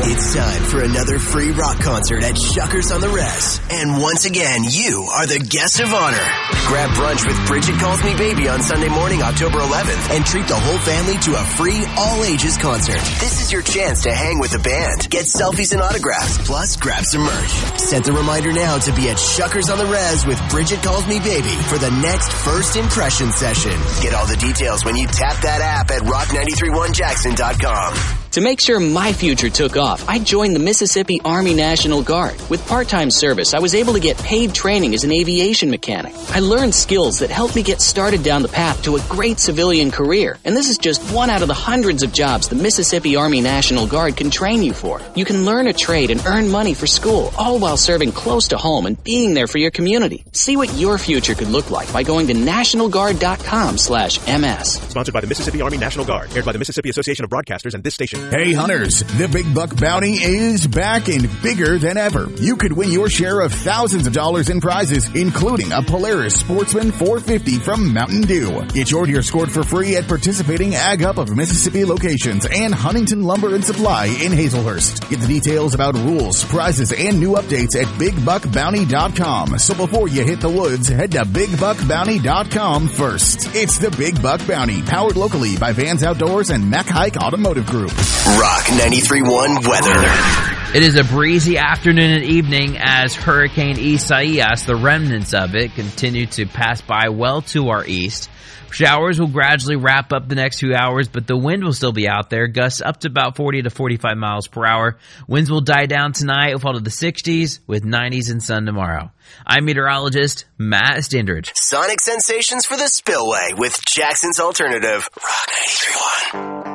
It's time for another free rock concert at Shuckers on the Res. And once again, you are the guest of honor. Grab brunch with Bridget Calls Me Baby on Sunday morning, October 11th, and treat the whole family to a free all-ages concert. This is your chance to hang with the band, get selfies and autographs, plus grab some merch. Set the reminder now to be at Shuckers on the Res with Bridget Calls Me Baby for the next First Impression session. Get all the details when you tap that app at rock931jackson.com. To make sure my future took off, I joined the Mississippi Army National Guard. With part-time service, I was able to get paid training as an aviation mechanic. I learned skills that helped me get started down the path to a great civilian career. And this is just one out of the hundreds of jobs the Mississippi Army National Guard can train you for. You can learn a trade and earn money for school, all while serving close to home and being there for your community. See what your future could look like by going to nationalguard.com/MS. Sponsored by the Mississippi Army National Guard. Aired by the Mississippi Association of Broadcasters and this station. Hey hunters, the Big Buck Bounty is back and bigger than ever. You could win your share of thousands of dollars in prizes, including a Polaris Sportsman 450 from Mountain Dew. Get your deer scored for free at participating Ag Up of Mississippi locations and Huntington Lumber and Supply in Hazelhurst. Get the details about rules, prizes, and new updates at BigBuckBounty.com. So before you hit the woods, head to BigBuckBounty.com first. It's the Big Buck Bounty, powered locally by Vans Outdoors and Mack Hike Automotive Group. Rock 93.1 weather. It is a breezy afternoon and evening as Hurricane Isaias, the remnants of it, continue to pass by well to our east. Showers will gradually wrap up the next few hours, but the wind will still be out there, gusts up to about 40 to 45 miles per hour. Winds will die down tonight, will fall to the 60s, with 90s and sun tomorrow. I'm meteorologist Matt Stindridge. Sonic sensations for the spillway with Jackson's Alternative, Rock 93.1.